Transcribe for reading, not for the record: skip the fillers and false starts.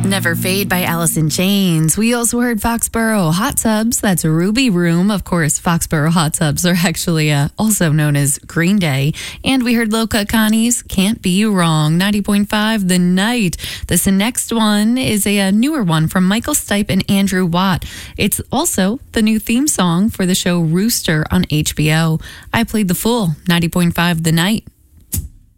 Never Fade by Alice in Chains. We also heard Foxborough Hot Tubs. That's Ruby Room. Of course, Foxborough Hot Tubs are actually also known as Green Day. And we heard Loca Connie's Can't Be Wrong. 90.5 The Night. This next one is a newer one from Michael Stipe and Andrew Watt. It's also the new theme song for the show Rooster on HBO. I Played the Fool. 90.5 The Night.